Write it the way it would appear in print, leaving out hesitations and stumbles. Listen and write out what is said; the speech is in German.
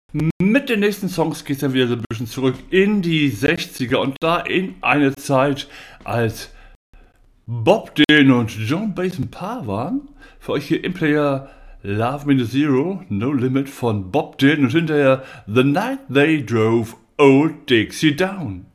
Mit den nächsten Songs geht es dann wieder so ein bisschen zurück in die 60er und da in eine Zeit, als Bob Dylan und Joan Baez ein Paar waren. Für euch hier im Player Love Me to Zero, No Limit von Bob Dylan und hinterher The Night They Drove Old Dixie Down.